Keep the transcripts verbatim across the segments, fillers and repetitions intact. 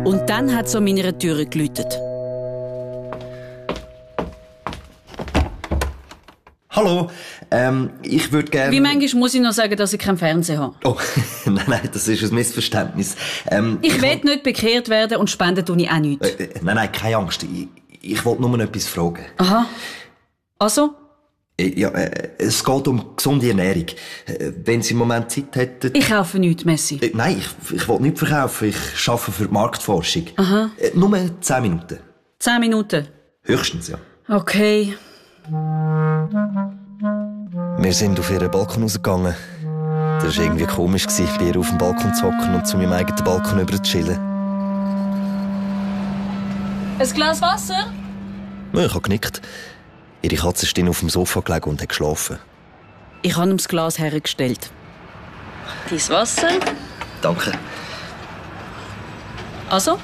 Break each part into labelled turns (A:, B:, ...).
A: Und dann hat es an meiner Tür geläutet.
B: Hallo, ähm, ich würde gerne...
A: Wie manchmal muss ich noch sagen, dass ich keinen Fernseher habe?
B: Oh, nein, nein, das ist ein Missverständnis. Ähm,
A: ich
B: ich
A: will
B: will...
A: nicht bekehrt werden und spenden tue ich auch nichts.
B: Äh, nein, nein, keine Angst. Ich, ich wollte nur etwas fragen.
A: Aha. Also?
B: Äh, ja, äh, es geht um gesunde Ernährung. Äh, wenn Sie im Moment Zeit hätten...
A: Ich kaufe nichts, Messi.
B: Äh, nein, ich, ich will nichts verkaufen. Ich arbeite für die Marktforschung.
A: Aha.
B: Äh, nur zehn Minuten.
A: Zehn Minuten?
B: Höchstens, ja.
A: Okay.
C: Wir sind auf ihren Balkon rausgegangen. Das war irgendwie komisch, bei ihr auf dem Balkon zu hocken und zu meinem eigenen Balkon über zu chillen.
A: Ein Glas Wasser?
C: Ja, ich habe genickt. Ihre Katze ist auf dem Sofa gelegen und hat geschlafen.
A: Ich habe ihm das Glas hergestellt. Dein Wasser?
B: Danke.
A: Also?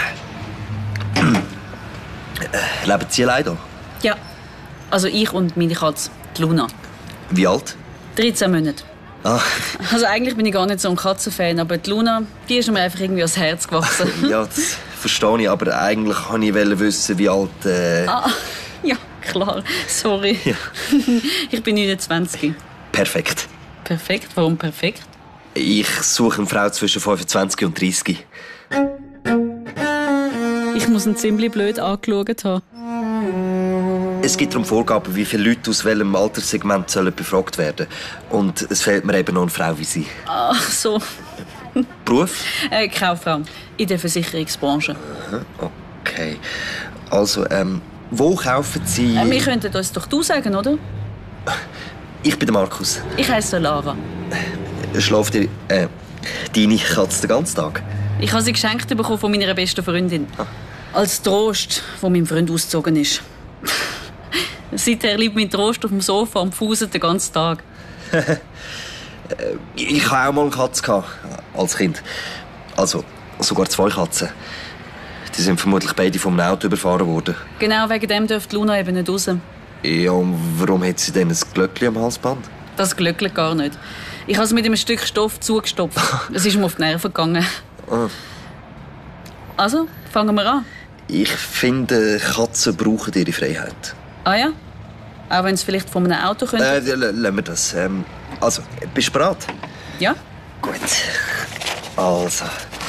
B: Äh, leben Sie allein hier?
A: Ja. Also ich und meine Katze, die Luna.
B: Wie alt?
A: dreizehn Monate.
B: Ah.
A: Also eigentlich bin ich gar nicht so ein Katzenfan, aber die Luna, die ist mir einfach irgendwie ans Herz gewachsen.
B: Ja, das verstehe ich, aber eigentlich wollte ich wissen, wie alt... Äh...
A: Ah, ja, klar. Sorry.
B: Ja.
A: Ich bin neunundzwanzig.
B: Perfekt.
A: Perfekt? Warum perfekt?
B: Ich suche eine Frau zwischen fünfundzwanzig und dreißig.
A: Ich muss ihn ziemlich blöd angeschaut haben.
B: Es gibt darum Vorgaben, wie viele Leute aus welchem Alterssegment sollen befragt werden. Und es fehlt mir eben noch eine Frau wie Sie.
A: Ach so.
B: Beruf?
A: Äh, Kauffrau. In der Versicherungsbranche.
B: Okay. Also, ähm, wo kaufen Sie...
A: Äh, wir könnten uns doch du sagen, oder?
B: Ich bin der Markus.
A: Ich heisse Lara.
B: Schläft ihr, äh, deine Katze den ganzen Tag?
A: Ich habe sie geschenkt bekommen von meiner besten Freundin. Ah. Als Trost, wo mein Freund ausgezogen ist. Seither liegt mein Trost auf dem Sofa und fuselt den ganzen Tag.
B: Ich hatte auch mal eine Katze als Kind. Also, sogar zwei Katzen. Die sind vermutlich beide vom Auto überfahren worden.
A: Genau wegen dem dürfte Luna eben nicht raus.
B: Ja, und warum hat sie denn ein Glöckchen am Halsband?
A: Das glöckelt gar nicht. Ich habe es mit einem Stück Stoff zugestopft. Es ist mir auf die Nerven gegangen.
B: Ah.
A: Also, fangen wir an.
B: Ich finde, Katzen brauchen ihre Freiheit.
A: Ah ja? Auch wenn es vielleicht von einem Auto könnte?
B: Äh, lassen wir das. Ähm, also, bist du bereit?
A: Ja.
B: Gut. Also.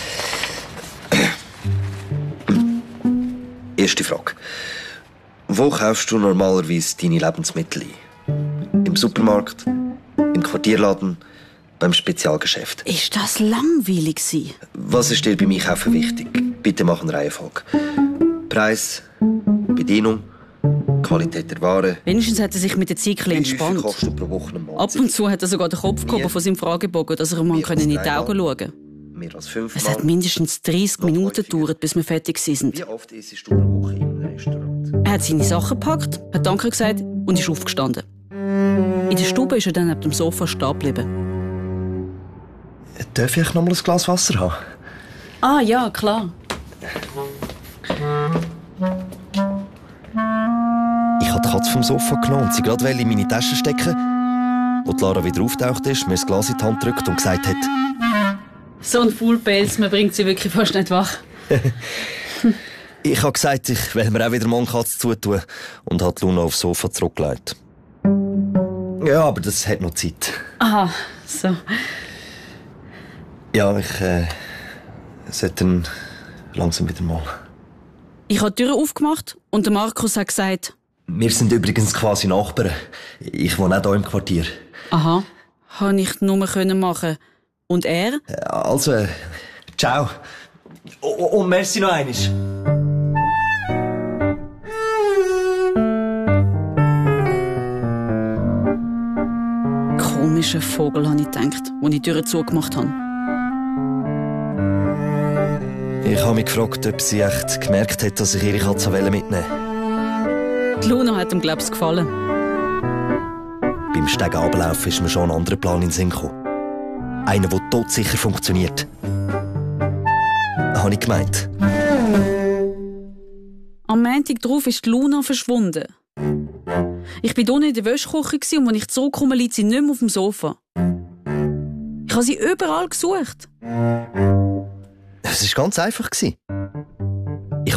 B: Erste Frage. Wo kaufst du normalerweise deine Lebensmittel ein? Im Supermarkt? Im Quartierladen? Beim Spezialgeschäft?
A: Ist das langweilig gewesen?
B: Was ist dir beim Einkaufen wichtig? Bitte mach eine Reihenfolge. Preis, Bedienung, Qualität der Ware.
A: Wenigstens hat er sich mit der Zeit
B: Wie
A: entspannt.
B: viel kostet pro Woche eine
A: Ab und zu hat er sogar den Kopf gehoben von seinem Fragebogen, dass er ihm mal in die Augen schauen konnte.
B: Mehr als fünfmal.
A: Es hat mindestens dreißig Minuten gedauert, bis wir fertig waren.
B: Wie oft isst du pro Woche in einem Restaurant?
A: Er hat seine Sachen gepackt, hat Danke gesagt und ist aufgestanden. In der Stube ist er dann neben dem Sofa stehen geblieben.
B: Darf ich noch mal ein Glas Wasser haben?
A: Ah, ja, klar.
C: Ich habe die Katze vom Sofa genommen und sie gerade in meine Tasche stecken, wo die Lara wieder auftaucht ist, mir das Glas in die Hand drückt und gesagt hat:
A: So ein Fullpelz, man bringt sie wirklich fast nicht wach.
C: Ich habe gesagt, ich will mir auch wieder mal eine Katze zutun und hat Luna aufs Sofa zurückgelegt.
B: Ja, aber das hat noch Zeit.
A: Aha, so.
B: Ja, ich äh, sollte dann langsam wieder mal.
A: Ich habe die Tür aufgemacht und der Markus hat gesagt:
B: Wir sind übrigens quasi Nachbarn. Ich wohne auch hier im Quartier.
A: Aha, habe ich nur machen. Und er?
B: Also, äh, ciao. Und, und merci noch einmal.
A: Komischer Vogel, habe ich gedacht, als ich die Tür zugemacht habe.
C: Ich habe mich gefragt, ob sie echt gemerkt hat, dass ich ihre Katze mitnehmen wollte.
A: Die Luna hat ihm, glaube ich, gefallen.
C: Beim Stegen runterlaufen ist mir schon ein anderer Plan in den Sinn gekommen. Einer, der todsicher funktioniert. Habe ich gemeint.
A: Am Montag darauf ist die Luna verschwunden. Ich war unten in der Wäschküche und als ich zurückkomme, liegt sie nicht mehr auf dem Sofa. Ich habe sie überall gesucht.
C: Es war ganz einfach.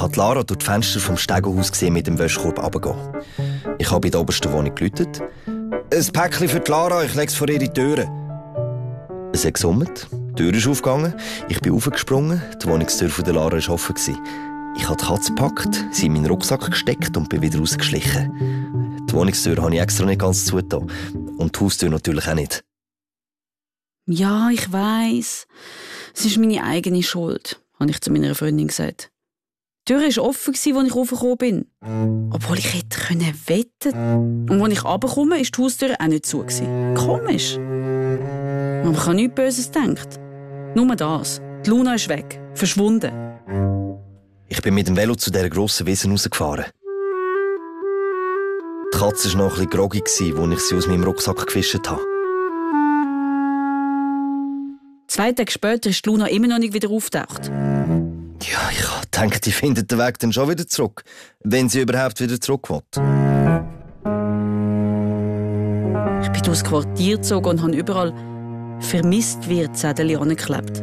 C: habe Lara durch die Fenster vom Stegenhaus gesehen mit dem Wäschkorb runtergehen. Ich habe in der obersten Wohnung geläutet. «Ein Päckchen für die Lara, ich lege es vor ihre Türe.» Es hat gesummt, die Tür ist aufgegangen, ich bin raufgesprungen, die Wohnungstür von der Lara war offen. Ich habe die Katze gepackt, sie in meinen Rucksack gesteckt und bin wieder rausgeschlichen. Die Wohnungstür habe ich extra nicht ganz zugetan. Und die Haustür natürlich auch nicht.
A: Ja, ich weiss. Es ist meine eigene Schuld, habe ich zu meiner Freundin gesagt. Die Tür war offen, als ich raufgekommen bin. Obwohl ich hätte können wetten. Und als ich runterkomme, war die Haustür auch nicht zu. Komisch. Aber ich habe nichts Böses gedacht. Nur das. Die Luna ist weg. Verschwunden.
C: Ich bin mit dem Velo zu dieser grossen Wiese rausgefahren. Die Katze war noch ein bisschen groggy, als ich sie aus meinem Rucksack gefischt habe.
A: Zwei Tage später ist die Luna immer noch nicht wieder aufgetaucht.
C: Ja, ich denke, die findet den Weg dann schon wieder zurück. Wenn sie überhaupt wieder zurück will.
A: Ich bin durchs Quartier gezogen und habe überall «Vermisst wird» Zettel angeklebt.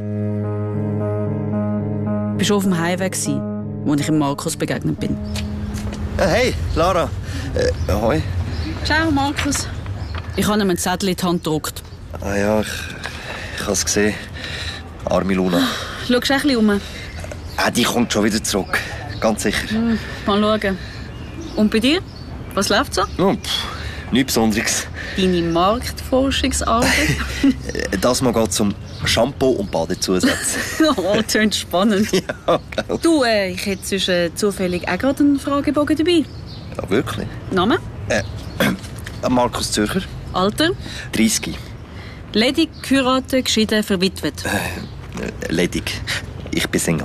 A: Ich war schon auf dem Highway, als ich dem Markus begegnet bin.
B: Hey, Lara. Äh, hoi.
A: Ciao, Markus. Ich habe ihm einen Zettel in die Hand gedruckt.
B: Ah ja, ich, ich habe es gesehen. Arme Luna.
A: Schaust du ein bisschen um?
B: Ah, die kommt schon wieder zurück. Ganz sicher.
A: Hm, mal schauen. Und bei dir? Was läuft so?
B: Oh, pff, nichts Besonderes.
A: Deine Marktforschungsarbeit?
B: Das mal geht zum Shampoo und Badezusatz.
A: Oh, das klingt spannend.
B: Ja, genau.
A: Du, äh, ich hätte sonst, äh, zufällig auch gerade einen Fragebogen dabei.
B: Ja, wirklich?
A: Name?
B: Äh, Markus Zürcher.
A: Alter?
B: dreißig.
A: Ledig, geheiratet, geschieden, verwitwet.
B: Äh, ledig. Ich bin Single.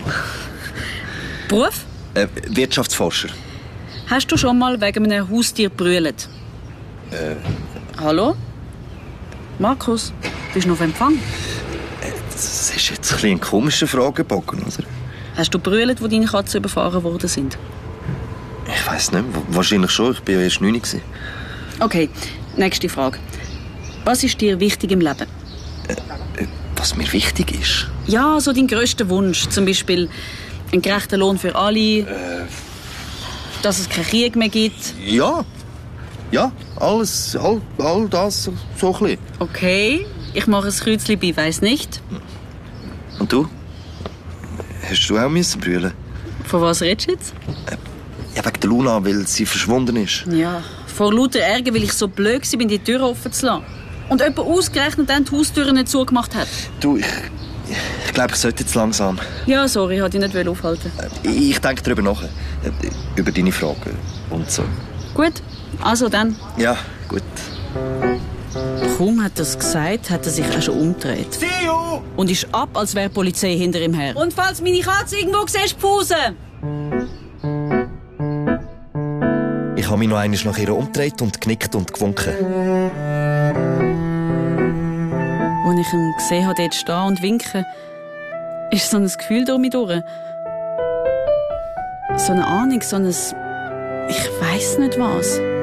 A: Beruf?
B: Äh, Wirtschaftsforscher.
A: Hast du schon mal wegen einem Haustier gebrüllt?
B: Äh.
A: Hallo? Markus, bist du noch auf Empfang?
B: Das ist jetzt ein, ein komischer Fragebogen, oder?
A: Hast du gebrüllt, wo deine Katzen überfahren worden sind?
B: Ich weiss nicht. Wahrscheinlich schon. Ich war ja erst neun.
A: Okay, nächste Frage. Was ist dir wichtig im Leben?
B: Äh, was mir wichtig ist?
A: Ja, so dein grösster Wunsch. Zum Beispiel einen gerechten Lohn für alle. Äh. Dass es keinen Krieg mehr gibt.
B: Ja. Ja, alles, all, all das so, so ein bisschen.
A: Okay, ich mache ein Kreuzchen bei «Weiss nicht».
B: Und du? Hast du auch müssen brüllen?
A: Von was redest du jetzt?
B: Äh, ja, wegen der Luna, weil sie verschwunden ist.
A: Ja, vor lauter Ärger, weil ich so blöd war, die Tür offen zu lassen. Und jemand ausgerechnet dann die Haustür nicht zugemacht hat.
B: Du, ich, ich glaube, ich sollte jetzt langsam.
A: Ja, sorry, ich wollte dich nicht aufhalten.
B: Äh, ich denke darüber nach. Äh, über deine Fragen und so.
A: Gut, also dann.
B: Ja, gut.
A: Kaum hat er es gesagt, hat er sich auch schon umgedreht.
B: Theo!
A: Und ist ab, als wäre die Polizei hinter ihm her. Und falls meine Katze irgendwo siehst, Pause!
C: Ich habe mich noch einmal nach ihr umgedreht und genickt und gewunken.
A: Als ich ihn gesehen habe, dort stehen und winken, ist so ein Gefühl durch mich durch. So eine Ahnung, so ein... Ich weiss nicht was.